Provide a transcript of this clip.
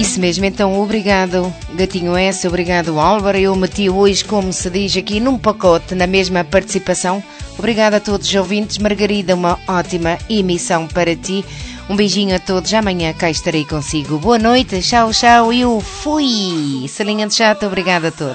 Isso mesmo, então obrigado Gatinho S, obrigado Álvaro. Eu meti hoje, como se diz aqui, num pacote, na mesma participação. Obrigado a todos os ouvintes. Margarida, uma ótima emissão para ti. Um beijinho a todos, amanhã cá estarei consigo. Boa noite, tchau, tchau, eu fui. Salinha de chato, obrigado a todos.